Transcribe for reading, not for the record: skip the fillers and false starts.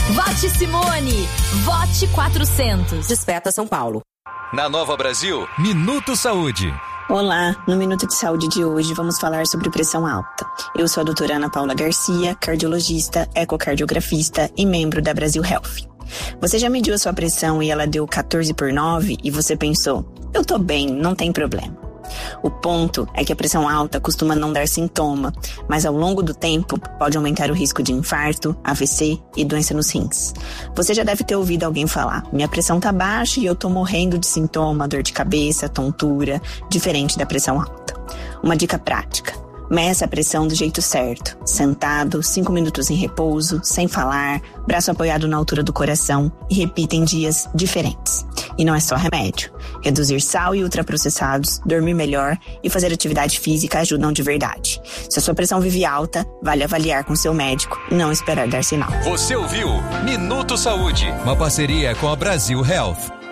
Vote Simone. Vote 400. Desperta São Paulo. Na Nova Brasil, Minuto Saúde. Olá, no Minuto de Saúde de hoje vamos falar sobre pressão alta. Eu sou a doutora Ana Paula Garcia, cardiologista, ecocardiografista e membro da Brasil Health. Você já mediu a sua pressão e ela deu 14/9 e você pensou, eu tô bem, não tem problema. O ponto é que a pressão alta costuma não dar sintoma, mas ao longo do tempo pode aumentar o risco de infarto, AVC e doença nos rins. Você já deve ter ouvido alguém falar, minha pressão tá baixa e eu tô morrendo de sintoma, dor de cabeça, tontura, diferente da pressão alta. Uma dica prática. Meça a pressão do jeito certo, sentado, 5 minutos em repouso, sem falar, braço apoiado na altura do coração e repita em dias diferentes. E não é só remédio. Reduzir sal e ultraprocessados, dormir melhor e fazer atividade física ajudam de verdade. Se a sua pressão vive alta, vale avaliar com seu médico e não esperar dar sinal. Você ouviu Minuto Saúde, uma parceria com a Brasil Health.